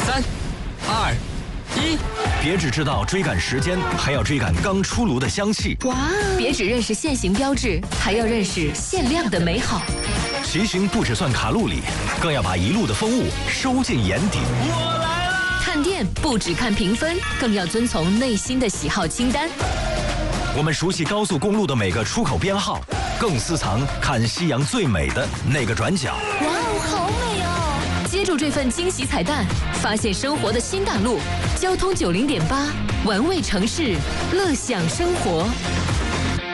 3、2、1， 别只知道追赶时间，还要追赶刚出炉的香气。 哇！别只认识限行标志，还要认识限量的美好。 骑行不只算卡路里，更要把一路的风物收进眼底。 我来了！ 探店不只看评分，更要遵从内心的喜好清单。 我们熟悉高速公路的每个出口编号，更私藏看夕阳最美的那个转角。 哇哦，好美哦！接住这份惊喜彩蛋，发现生活的新大陆。交通90.8，玩味城市，乐享生活。